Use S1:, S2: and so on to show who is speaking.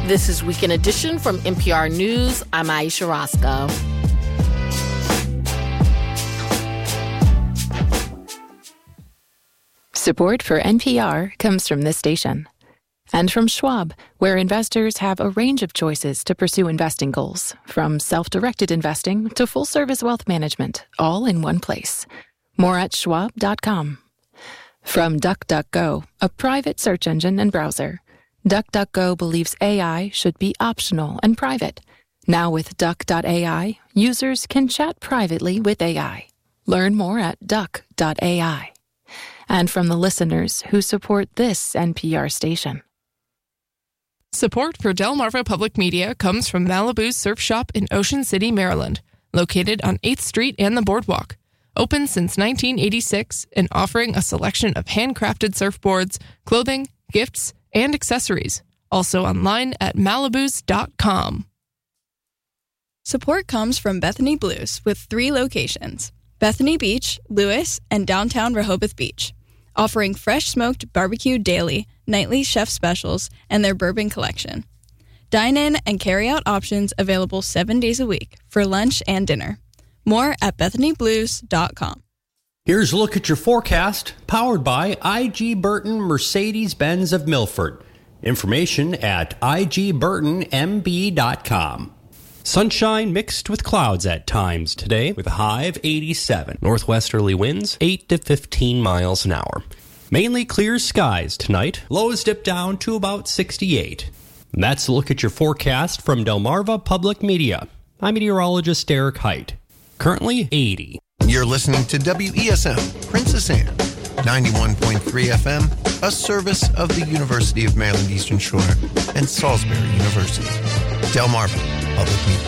S1: This is Weekend Edition from NPR News. I'm Aisha Roscoe.
S2: Support for NPR comes from this station and from Schwab, where investors have a range of choices to pursue investing goals, from self-directed investing to full-service wealth management, all in one place. More at schwab.com. From DuckDuckGo, a private search engine and browser. DuckDuckGo believes AI should be optional and private. Now with Duck.ai, users can chat privately with AI. Learn more at Duck.ai. And from the listeners who support this NPR station.
S3: Support for Delmarva Public Media comes from Malibu's Surf Shop in Ocean City, Maryland, located on 8th Street and the Boardwalk. Open since 1986 and offering a selection of handcrafted surfboards, clothing, gifts, and accessories. Also online at malibus.com.
S4: Support comes from Bethany Blues with 3 locations: Bethany Beach, Lewis, and downtown Rehoboth Beach, offering fresh smoked barbecue daily, nightly chef specials, and their bourbon collection. Dine-in and carry-out options available 7 days a week for lunch and dinner. More at bethanyblues.com.
S5: Here's a look at your forecast, powered by IG Burton Mercedes-Benz of Milford. Information at igburnmb.com. Sunshine mixed with clouds at times today with a high of 87. Northwesterly winds 8 to 15 miles an hour. Mainly clear skies tonight. Lows dip down to about 68. And that's a look at your forecast from Delmarva Public Media. I'm meteorologist Derek Height. Currently 80.
S6: You're listening to WESM, Princess Anne, 91.3 FM, a service of the University of Maryland Eastern Shore and Salisbury University. Delmarva Public Media.